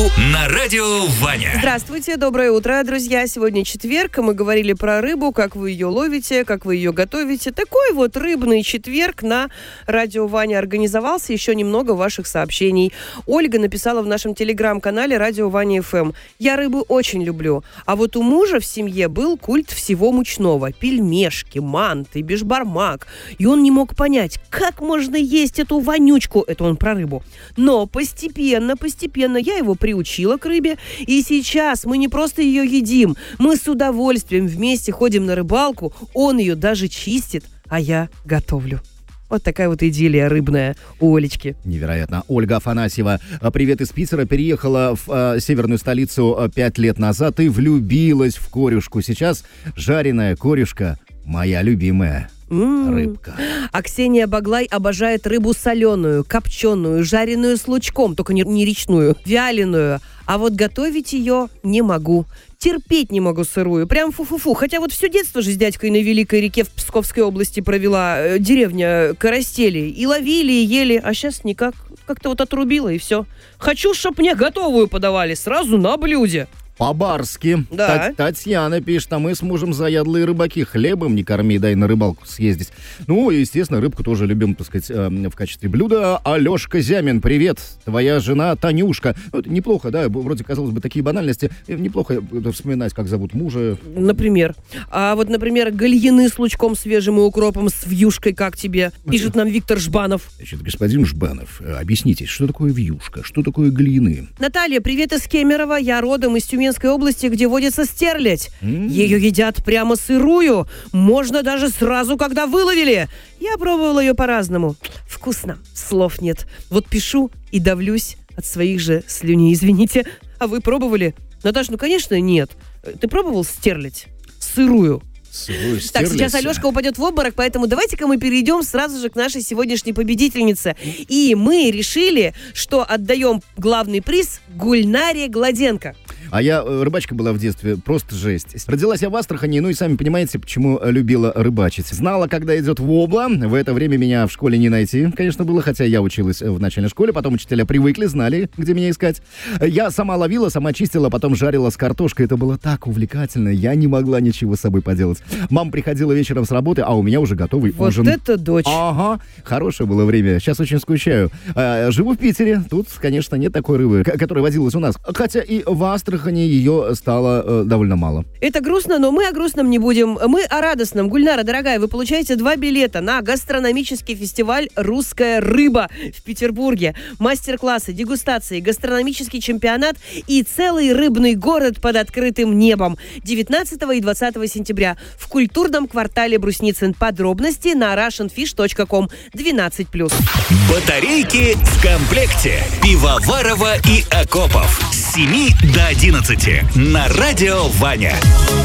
на радио Ваня. Здравствуйте, доброе утро, друзья. Сегодня четверг, мы говорили про рыбу, как вы ее ловите, как вы ее готовите. Такой вот рыбный четверг на радио Ваня организовался. Еще немного ваших сообщений. Ольга написала в нашем телеграм-канале радио Ваня ФМ. Я рыбу очень люблю. А вот у мужа в семье был культ всего мучного. Пельмешки, манты, бешбармак. И он не мог понять, как можно есть эту вонючку. Это он про рыбу. Но постепенно я его приучила к рыбе, и сейчас мы не просто ее едим, мы с удовольствием вместе ходим на рыбалку, он ее даже чистит, а я готовлю. Вот такая вот идиллия рыбная у Олечки. Невероятно. Ольга Афанасьева, привет из Питера, переехала в северную столицу 5 лет назад и влюбилась в корюшку. Сейчас жареная корюшка моя любимая. Рыбка. А Ксения Баглай обожает рыбу соленую, копченую, жареную с лучком, только не речную, вяленую. А вот готовить ее не могу. Терпеть не могу сырую. Прям фу-фу-фу. Хотя вот все детство же с дядькой на Великой реке в Псковской области провела деревня Коростели. И ловили, и ели. А сейчас никак. Как-то вот отрубила, и все. Хочу, чтоб мне готовую подавали сразу на блюде. По-барски. Да. Татьяна пишет, а мы с мужем заядлые рыбаки. Хлебом не корми, дай на рыбалку съездить. Ну, естественно, рыбку тоже любим, так сказать, в качестве блюда. Алешка Зямин, привет. Твоя жена Танюшка. Ну, это неплохо, да, вроде, казалось бы, такие банальности. Неплохо вспоминать, как зовут мужа. Например. А вот, например, гальяны с лучком свежим и укропом, с вьюшкой, как тебе? Пишет нам Виктор Жбанов. Значит, господин Жбанов, объясните, что такое вьюшка, что такое гальяны? Наталья, привет из Кемерово. Я родом из Тюменской области, где водится стерлядь. Ее едят прямо сырую. Можно даже сразу, когда выловили. Я пробовала ее по-разному. Вкусно. Слов нет. Вот пишу и давлюсь от своих же слюней, извините. А вы пробовали? Наташа, ну, конечно, нет. Ты пробовал стерлядь? Сырую? Так, сейчас Алешка упадет в обморок, поэтому давайте-ка мы перейдем сразу же к нашей сегодняшней победительнице. И мы решили, что отдаем главный приз Гульнаре Гладенко. А я, рыбачка была в детстве, просто жесть. Родилась я в Астрахани, ну и сами понимаете, почему любила рыбачить. Знала, когда идет вобла, в это время меня в школе не найти, конечно, было, хотя я училась в начальной школе, потом учителя привыкли, знали, где меня искать. Я сама ловила, сама чистила, потом жарила с картошкой, это было так увлекательно, я не могла ничего с собой поделать. Мама приходила вечером с работы, а у меня уже готовый ужин. Вот это дочь. Ага, хорошее было время, сейчас очень скучаю. Живу в Питере, тут, конечно, нет такой рыбы, которая водилась у нас, хотя и в Астрахани ее стало довольно мало. Это грустно, но мы о грустном не будем. Мы о радостном. Гульнара, дорогая, вы получаете 2 билета на гастрономический фестиваль «Русская рыба» в Петербурге. Мастер-классы, дегустации, гастрономический чемпионат и целый рыбный город под открытым небом. 19 и 20 сентября в культурном квартале Брусницын. Подробности на russianfish.com 12+. Батарейки в комплекте. Пивоварова и Акопов. С 7 до 11 на радио Ваня.